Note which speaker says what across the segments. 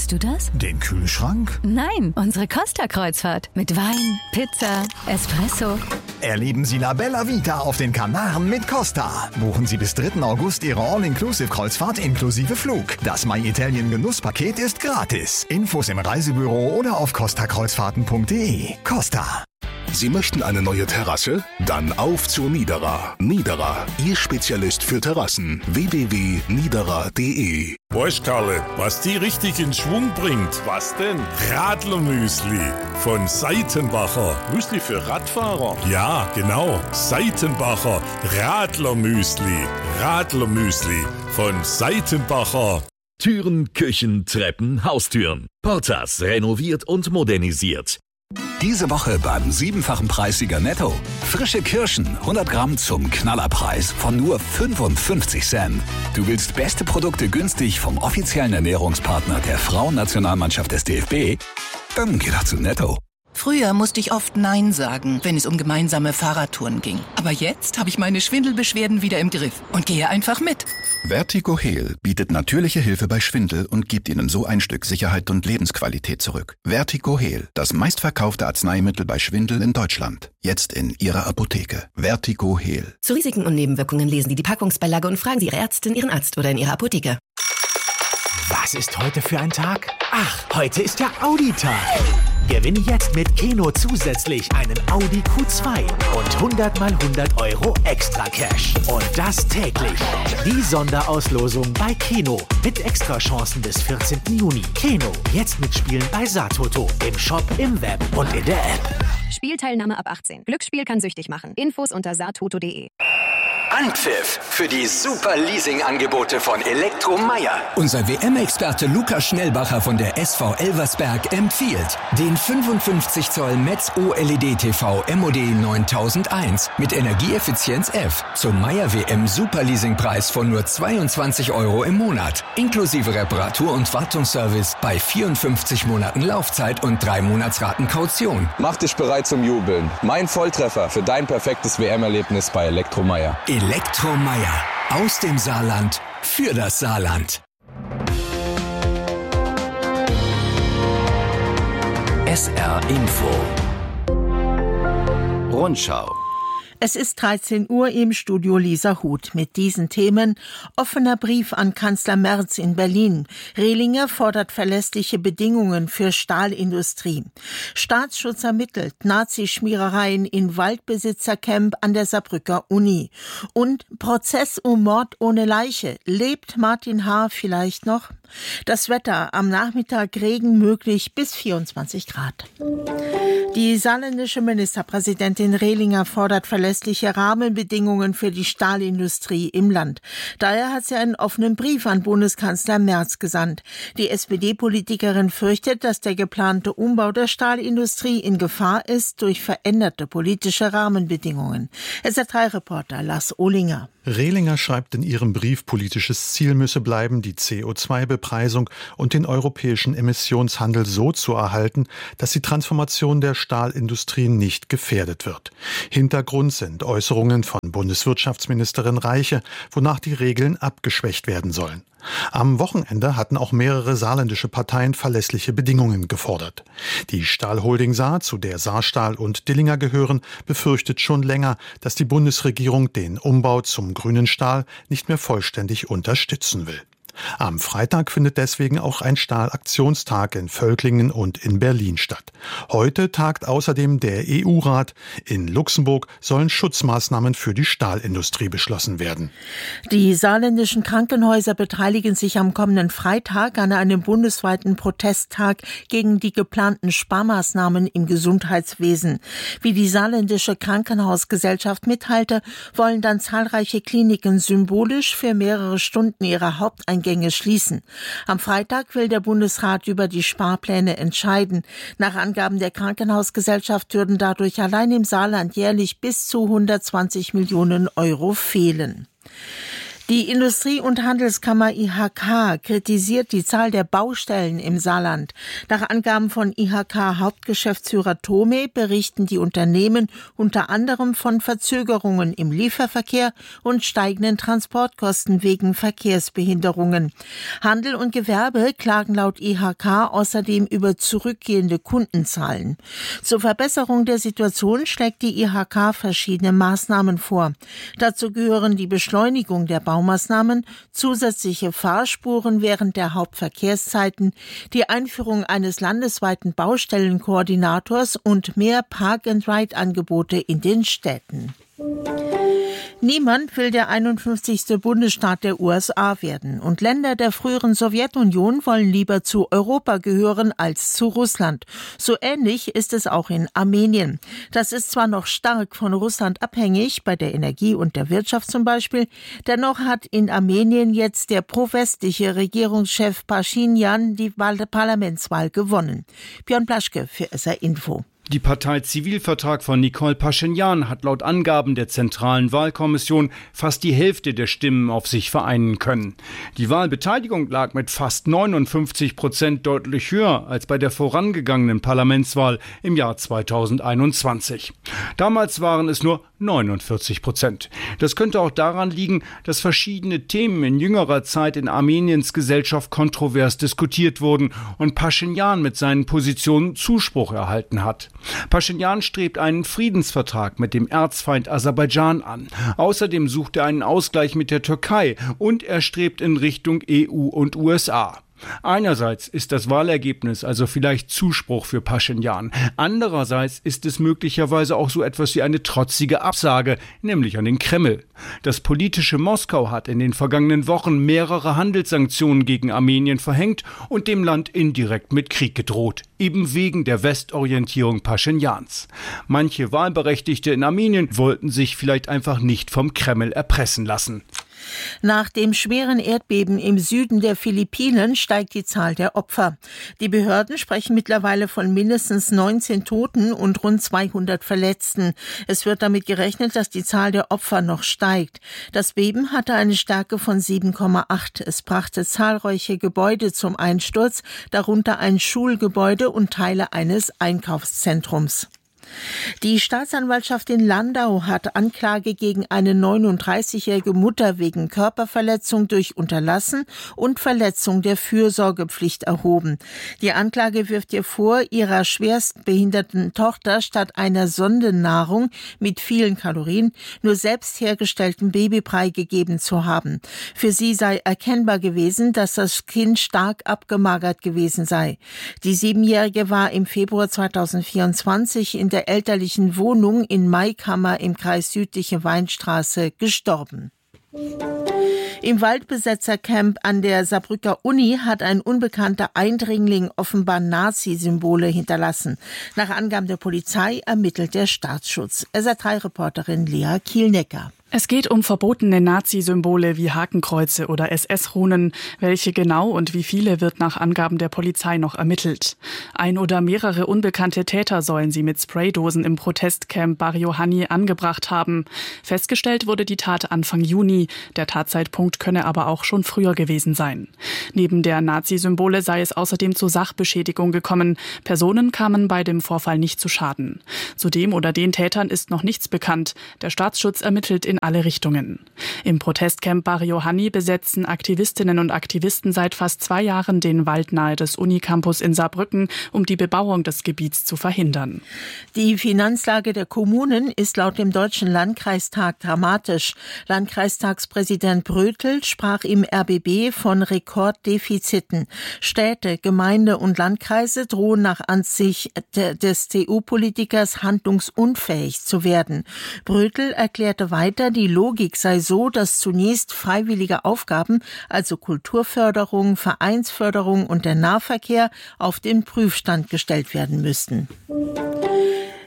Speaker 1: Meinst du das?
Speaker 2: Den Kühlschrank?
Speaker 1: Nein, unsere Costa-Kreuzfahrt. Mit Wein, Pizza, Espresso.
Speaker 2: Erleben Sie La Bella Vita auf den Kanaren mit Costa. Buchen Sie bis 3. August Ihre All-Inclusive-Kreuzfahrt inklusive Flug. Das My Italien Genusspaket ist gratis. Infos im Reisebüro oder auf costakreuzfahrten.de. Costa.
Speaker 3: Sie möchten eine neue Terrasse? Dann auf zur Niederer. Niederer, Ihr Spezialist für Terrassen. www.niederer.de.
Speaker 4: Weißt Karle, was die richtig in Schwung bringt? Was denn? Radlermüsli von Seitenbacher. Müsli für Radfahrer? Ja, genau. Seitenbacher Radlermüsli. Radlermüsli von Seitenbacher.
Speaker 5: Türen, Küchen, Treppen, Haustüren. Portas renoviert und modernisiert.
Speaker 6: Diese Woche beim 7-fachen Preissieger Netto. Frische Kirschen, 100 Gramm zum Knallerpreis von nur 55 Cent. Du willst beste Produkte günstig vom offiziellen Ernährungspartner der Frauennationalmannschaft des DFB? Dann geh doch zu Netto.
Speaker 7: Früher musste ich oft Nein sagen, wenn es um gemeinsame Fahrradtouren ging. Aber jetzt habe ich meine Schwindelbeschwerden wieder im Griff und gehe einfach mit.
Speaker 8: Vertigo Heal bietet natürliche Hilfe bei Schwindel und gibt Ihnen so ein Stück Sicherheit und Lebensqualität zurück. Vertigo Heal, das meistverkaufte Arzneimittel bei Schwindel in Deutschland. Jetzt in Ihrer Apotheke. Vertigo Heal.
Speaker 9: Zu Risiken und Nebenwirkungen lesen Sie die Packungsbeilage und fragen Sie Ihre Ärztin, Ihren Arzt oder in Ihrer Apotheke.
Speaker 10: Was ist heute für ein Tag? Ach, heute ist der Audi-Tag. Gewinne jetzt mit Keno zusätzlich einen Audi Q2 und 100 mal 100 Euro extra Cash. Und das täglich. Die Sonderauslosung bei Keno mit Extrachancen bis 14. Juni. Keno, jetzt mitspielen bei Satoto. Im Shop, im Web und in der App.
Speaker 11: Spielteilnahme ab 18. Glücksspiel kann süchtig machen. Infos unter satoto.de.
Speaker 12: Anpfiff für die super Leasing-Angebote von Elektromeier.
Speaker 13: Unser WM-Experte Lukas Schnellbacher von der SV Elversberg empfiehlt den 55 Zoll Metz OLED TV MOD 9001 mit Energieeffizienz F zum Meier WM Super Leasingpreis von nur 22 Euro im Monat. Inklusive Reparatur- und Wartungsservice bei 54 Monaten Laufzeit und 3 Monatsraten Kaution.
Speaker 14: Mach dich bereit zum Jubeln. Mein Volltreffer für dein perfektes WM-Erlebnis bei Elektromeier.
Speaker 13: Elektromeier. Aus dem Saarland. Für das Saarland.
Speaker 6: SR Info. Rundschau.
Speaker 15: Es ist 13 Uhr im Studio Lisa Huth mit diesen Themen. Offener Brief an Kanzler Merz in Berlin. Rehlinger fordert verlässliche Bedingungen für Stahlindustrie. Staatsschutz ermittelt Nazischmierereien in Waldbesitzercamp an der Saarbrücker Uni. Und Prozess um Mord ohne Leiche. Lebt Martin H. vielleicht noch? Das Wetter, am Nachmittag Regen möglich bis 24 Grad. Die saarländische Ministerpräsidentin Rehlinger fordert verlässliche Rahmenbedingungen für die Stahlindustrie im Land. Daher hat sie einen offenen Brief an Bundeskanzler Merz gesandt. Die SPD-Politikerin fürchtet, dass der geplante Umbau der Stahlindustrie in Gefahr ist durch veränderte politische Rahmenbedingungen. SR3-Reporter Lars Ohlinger.
Speaker 16: Rehlinger schreibt in ihrem Brief, politisches Ziel müsse bleiben, die CO2-Bepreisung und den europäischen Emissionshandel so zu erhalten, dass die Transformation der Stahlindustrie nicht gefährdet wird. Hintergrund sind Äußerungen von Bundeswirtschaftsministerin Reiche, wonach die Regeln abgeschwächt werden sollen. Am Wochenende hatten auch mehrere saarländische Parteien verlässliche Bedingungen gefordert. Die Stahlholding Saar, zu der Saarstahl und Dillinger gehören, befürchtet schon länger, dass die Bundesregierung den Umbau zum grünen Stahl nicht mehr vollständig unterstützen will. Am Freitag findet deswegen auch ein Stahlaktionstag in Völklingen und in Berlin statt. Heute tagt außerdem der EU-Rat. In Luxemburg sollen Schutzmaßnahmen für die Stahlindustrie beschlossen werden.
Speaker 15: Die saarländischen Krankenhäuser beteiligen sich am kommenden Freitag an einem bundesweiten Protesttag gegen die geplanten Sparmaßnahmen im Gesundheitswesen. Wie die saarländische Krankenhausgesellschaft mitteilte, wollen dann zahlreiche Kliniken symbolisch für mehrere Stunden ihre Haupteingänge schließen. Am Freitag will der Bundesrat über die Sparpläne entscheiden. Nach Angaben der Krankenhausgesellschaft würden dadurch allein im Saarland jährlich bis zu 120 Millionen Euro fehlen. Die Industrie- und Handelskammer IHK kritisiert die Zahl der Baustellen im Saarland. Nach Angaben von IHK-Hauptgeschäftsführer Thome berichten die Unternehmen unter anderem von Verzögerungen im Lieferverkehr und steigenden Transportkosten wegen Verkehrsbehinderungen. Handel und Gewerbe klagen laut IHK außerdem über zurückgehende Kundenzahlen. Zur Verbesserung der Situation schlägt die IHK verschiedene Maßnahmen vor. Dazu gehören die Beschleunigung der Baumaßnahmen, zusätzliche Fahrspuren während der Hauptverkehrszeiten, die Einführung eines landesweiten Baustellenkoordinators und mehr Park-and-Ride-Angebote in den Städten. Niemand will der 51. Bundesstaat der USA werden und Länder der früheren Sowjetunion wollen lieber zu Europa gehören als zu Russland. So ähnlich ist es auch in Armenien. Das ist zwar noch stark von Russland abhängig, bei der Energie und der Wirtschaft zum Beispiel, dennoch hat in Armenien jetzt der pro-westliche Regierungschef Paschinjan die Parlamentswahl gewonnen. Björn Plaschke für SR Info.
Speaker 17: Die Partei Zivilvertrag von Nikol Paschinjan hat laut Angaben der Zentralen Wahlkommission fast die Hälfte der Stimmen auf sich vereinen können. Die Wahlbeteiligung lag mit fast 59% deutlich höher als bei der vorangegangenen Parlamentswahl im Jahr 2021. Damals waren es nur 49%. Das könnte auch daran liegen, dass verschiedene Themen in jüngerer Zeit in Armeniens Gesellschaft kontrovers diskutiert wurden und Paschinjan mit seinen Positionen Zuspruch erhalten hat. Paschinjan strebt einen Friedensvertrag mit dem Erzfeind Aserbaidschan an. Außerdem sucht er einen Ausgleich mit der Türkei und er strebt in Richtung EU und USA. Einerseits ist das Wahlergebnis also vielleicht Zuspruch für Paschinjan. Andererseits ist es möglicherweise auch so etwas wie eine trotzige Absage, nämlich an den Kreml. Das politische Moskau hat in den vergangenen Wochen mehrere Handelssanktionen gegen Armenien verhängt und dem Land indirekt mit Krieg gedroht, eben wegen der Westorientierung Paschinjans. Manche Wahlberechtigte in Armenien wollten sich vielleicht einfach nicht vom Kreml erpressen lassen.
Speaker 15: Nach dem schweren Erdbeben im Süden der Philippinen steigt die Zahl der Opfer. Die Behörden sprechen mittlerweile von mindestens 19 Toten und rund 200 Verletzten. Es wird damit gerechnet, dass die Zahl der Opfer noch steigt. Das Beben hatte eine Stärke von 7,8. Es brachte zahlreiche Gebäude zum Einsturz, darunter ein Schulgebäude und Teile eines Einkaufszentrums. Die Staatsanwaltschaft in Landau hat Anklage gegen eine 39-jährige Mutter wegen Körperverletzung durch Unterlassen und Verletzung der Fürsorgepflicht erhoben. Die Anklage wirft ihr vor, ihrer schwerstbehinderten Tochter statt einer Sondennahrung mit vielen Kalorien nur selbst hergestellten Babybrei gegeben zu haben. Für sie sei erkennbar gewesen, dass das Kind stark abgemagert gewesen sei. Die 7-Jährige war im Februar 2024 in der elterlichen Wohnung in Maikammer im Kreis Südliche Weinstraße gestorben. Im Waldbesetzercamp an der Saarbrücker Uni hat ein unbekannter Eindringling offenbar Nazi-Symbole hinterlassen. Nach Angaben der Polizei ermittelt der Staatsschutz. SR3-Reporterin Lea Kielnecker.
Speaker 18: Es geht um verbotene Nazi-Symbole wie Hakenkreuze oder SS-Runen. Welche genau und wie viele wird nach Angaben der Polizei noch ermittelt. Ein oder mehrere unbekannte Täter sollen sie mit Spraydosen im Protestcamp Barrio Hanni angebracht haben. Festgestellt wurde die Tat Anfang Juni. Der Tatzeitpunkt könne aber auch schon früher gewesen sein. Neben der Nazi-Symbole sei es außerdem zu Sachbeschädigung gekommen. Personen kamen bei dem Vorfall nicht zu Schaden. Zu dem oder den Tätern ist noch nichts bekannt. Der Staatsschutz ermittelt in alle Richtungen. Im Protestcamp Barrio Hanni besetzen Aktivistinnen und Aktivisten seit fast 2 Jahren den Wald nahe des Unicampus in Saarbrücken, um die Bebauung des Gebiets zu verhindern.
Speaker 15: Die Finanzlage der Kommunen ist laut dem Deutschen Landkreistag dramatisch. Landkreistagspräsident Brötel sprach im RBB von Rekorddefiziten. Städte, Gemeinde und Landkreise drohen nach Ansicht des CDU-Politikers handlungsunfähig zu werden. Brötel erklärte weiter, die Logik sei so, dass zunächst freiwillige Aufgaben, also Kulturförderung, Vereinsförderung und der Nahverkehr, auf den Prüfstand gestellt werden müssten.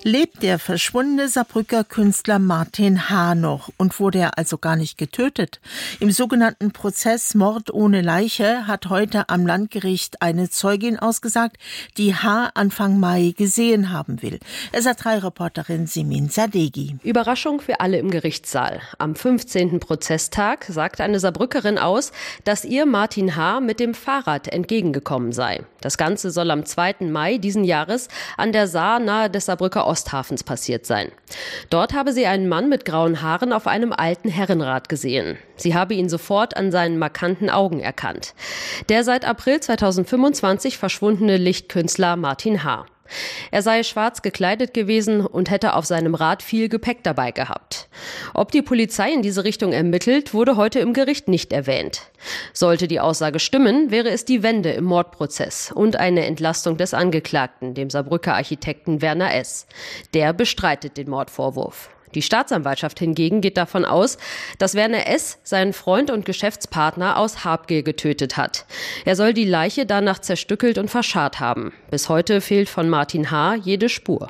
Speaker 15: Lebt der verschwundene Saarbrücker Künstler Martin H. noch und wurde er also gar nicht getötet? Im sogenannten Prozess Mord ohne Leiche hat heute am Landgericht eine Zeugin ausgesagt, die H. Anfang Mai gesehen haben will. SA3-Reporterin Simin Sadeghi.
Speaker 19: Überraschung für alle im Gerichtssaal. Am 15. Prozesstag sagt eine Saarbrückerin aus, dass ihr Martin H. mit dem Fahrrad entgegengekommen sei. Das Ganze soll am 2. Mai diesen Jahres an der Saar nahe des Saarbrücker Osthafens passiert sein. Dort habe sie einen Mann mit grauen Haaren auf einem alten Herrenrad gesehen. Sie habe ihn sofort an seinen markanten Augen erkannt. Der seit April 2025 verschwundene Lichtkünstler Martin H. Er sei schwarz gekleidet gewesen und hätte auf seinem Rad viel Gepäck dabei gehabt. Ob die Polizei in diese Richtung ermittelt, wurde heute im Gericht nicht erwähnt. Sollte die Aussage stimmen, wäre es die Wende im Mordprozess und eine Entlastung des Angeklagten, dem Saarbrücker Architekten Werner S. Der bestreitet den Mordvorwurf. Die Staatsanwaltschaft hingegen geht davon aus, dass Werner S. seinen Freund und Geschäftspartner aus Habgier getötet hat. Er soll die Leiche danach zerstückelt und verscharrt haben. Bis heute fehlt von Martin H. jede Spur.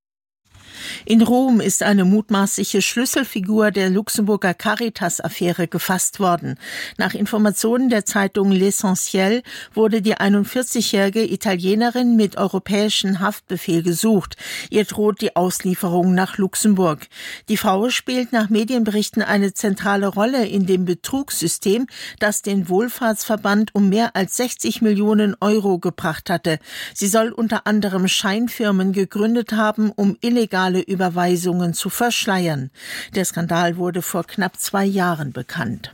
Speaker 15: In Rom ist eine mutmaßliche Schlüsselfigur der Luxemburger Caritas-Affäre gefasst worden. Nach Informationen der Zeitung L'Essentiel wurde die 41-jährige Italienerin mit europäischem Haftbefehl gesucht. Ihr droht die Auslieferung nach Luxemburg. Die Frau spielt nach Medienberichten eine zentrale Rolle in dem Betrugssystem, das den Wohlfahrtsverband um mehr als 60 Millionen Euro gebracht hatte. Sie soll unter anderem Scheinfirmen gegründet haben, um illegale Überweisungen zu verschleiern. Der Skandal wurde vor knapp 2 Jahren bekannt.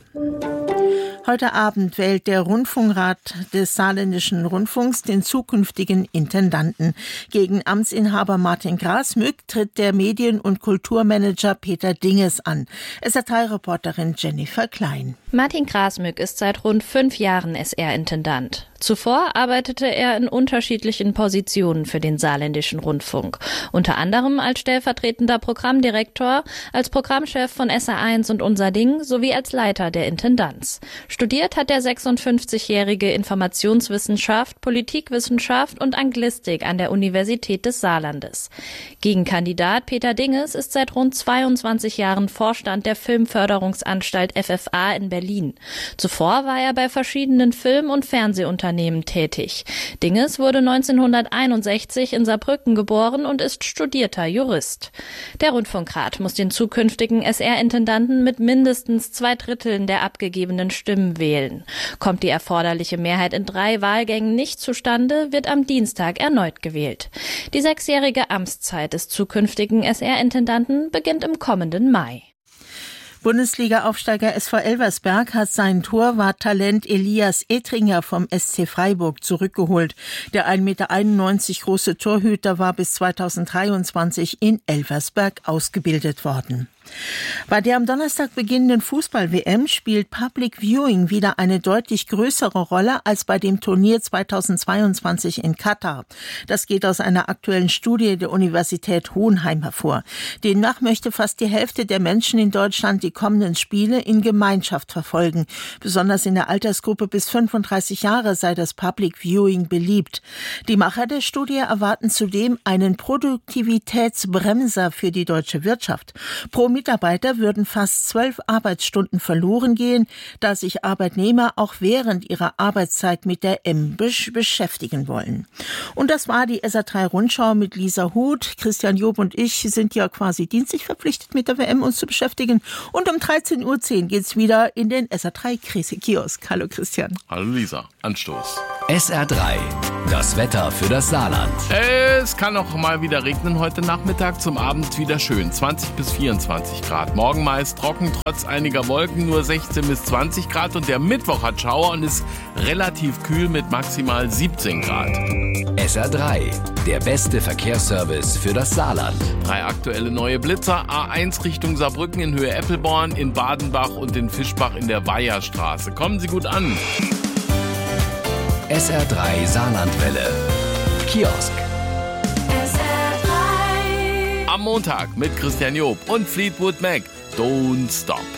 Speaker 15: Heute Abend wählt der Rundfunkrat des Saarländischen Rundfunks den zukünftigen Intendanten. Gegen Amtsinhaber Martin Grasmück tritt der Medien- und Kulturmanager Peter Dinges an. SA3-Reporterin Jennifer Klein.
Speaker 20: Martin Grasmück ist seit rund 5 Jahren SR-Intendant. Zuvor arbeitete er in unterschiedlichen Positionen für den Saarländischen Rundfunk. Unter anderem als stellvertretender Programmdirektor, als Programmchef von SA1 und Unser Ding sowie als Leiter der Intendanz. Studiert hat der 56-jährige Informationswissenschaft, Politikwissenschaft und Anglistik an der Universität des Saarlandes. Gegenkandidat Peter Dinges ist seit rund 22 Jahren Vorstand der Filmförderungsanstalt FFA in Berlin. Zuvor war er bei verschiedenen Film- und Fernsehunternehmen tätig. Dinges wurde 1961 in Saarbrücken geboren und ist studierter Jurist. Der Rundfunkrat muss den zukünftigen SR-Intendanten mit mindestens 2/3 der abgegebenen Stimmen wählen. Kommt die erforderliche Mehrheit in 3 Wahlgängen nicht zustande, wird am Dienstag erneut gewählt. Die 6-jährige Amtszeit des zukünftigen SR-Intendanten beginnt im kommenden Mai.
Speaker 15: Bundesliga-Aufsteiger SV Elversberg hat sein Torwarttalent Elias Ettringer vom SC Freiburg zurückgeholt. Der 1,91 Meter große Torhüter war bis 2023 in Elversberg ausgebildet worden. Bei der am Donnerstag beginnenden Fußball-WM spielt Public Viewing wieder eine deutlich größere Rolle als bei dem Turnier 2022 in Katar. Das geht aus einer aktuellen Studie der Universität Hohenheim hervor. Demnach möchte fast die Hälfte der Menschen in Deutschland die kommenden Spiele in Gemeinschaft verfolgen. Besonders in der Altersgruppe bis 35 Jahre sei das Public Viewing beliebt. Die Macher der Studie erwarten zudem einen Produktivitätsbremser für die deutsche Wirtschaft. Pro Mitarbeiter würden fast 12 Arbeitsstunden verloren gehen, da sich Arbeitnehmer auch während ihrer Arbeitszeit mit der M beschäftigen wollen. Und das war die SA3-Rundschau mit Lisa Huth. Christian Job und ich sind ja quasi dienstlich verpflichtet, mit der WM uns zu beschäftigen. Und um 13:10 Uhr geht's wieder in den SA3-Kiosk. Hallo Christian.
Speaker 21: Hallo Lisa. Anstoß.
Speaker 13: SR3. Das Wetter für das Saarland.
Speaker 21: Es kann auch mal wieder regnen heute Nachmittag, zum Abend wieder schön. 20 bis 24 Grad. Morgen meist trocken, trotz einiger Wolken, nur 16 bis 20 Grad. Und der Mittwoch hat Schauer und ist relativ kühl mit maximal 17 Grad.
Speaker 13: SR3. Der beste Verkehrsservice für das Saarland.
Speaker 21: 3 aktuelle neue Blitzer. A1 Richtung Saarbrücken in Höhe Eppelborn, in Badenbach und in Fischbach in der Weiherstraße. Kommen Sie gut an.
Speaker 13: SR3 Saarlandwelle. Kiosk.
Speaker 21: Am Montag mit Christian Job und Fleetwood Mac. Don't Stop.